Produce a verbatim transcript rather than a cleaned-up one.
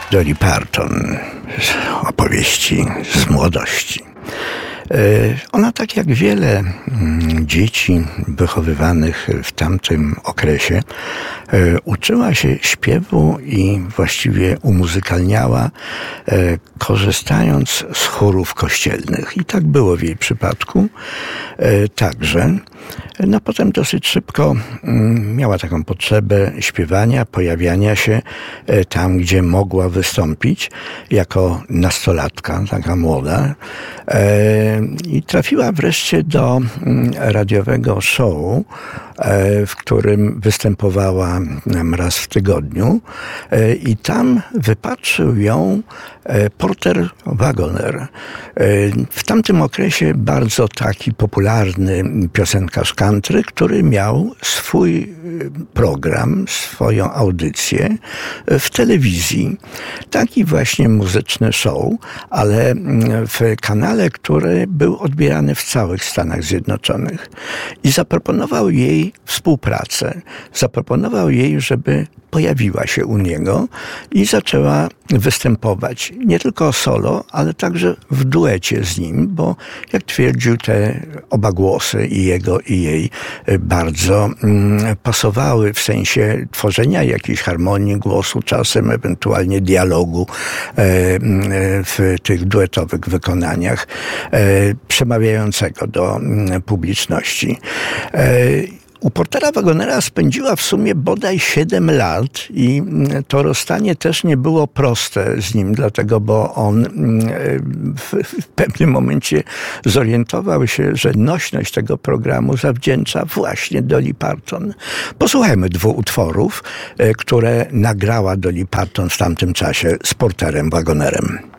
Dolly Parton, opowieści z młodości. Ona, tak jak wiele dzieci wychowywanych w tamtym okresie, uczyła się śpiewu i właściwie umuzykalniała, korzystając z chórów kościelnych. I tak było w jej przypadku także. No potem dosyć szybko miała taką potrzebę śpiewania, pojawiania się tam, gdzie mogła wystąpić jako nastolatka, taka młoda. I trafiła wreszcie do radiowego show, w którym występowała raz w tygodniu i tam wypatrzył ją Porter Wagoner. W tamtym okresie bardzo taki popularny piosenkarz country, który miał swój program, swoją audycję w telewizji. Taki właśnie muzyczny show, ale w kanale, który był odbierany w całych Stanach Zjednoczonych. I zaproponował jej współpracę. Zaproponował jej, żeby pojawiła się u niego i zaczęła występować nie tylko solo, ale także w duecie z nim, bo jak twierdził, te oba głosy, i jego, i jej, bardzo mm, pasowały w sensie tworzenia jakiejś harmonii głosu, czasem ewentualnie dialogu e, w tych duetowych wykonaniach, e, przemawiającego do mm, publiczności. E, U Portera Wagonera spędziła w sumie bodaj siedem lat i to rozstanie też nie było proste z nim, dlatego, bo on w, w pewnym momencie zorientował się, że nośność tego programu zawdzięcza właśnie Dolly Parton. Posłuchajmy dwóch utworów, które nagrała Dolly Parton w tamtym czasie z Porterem Wagonerem.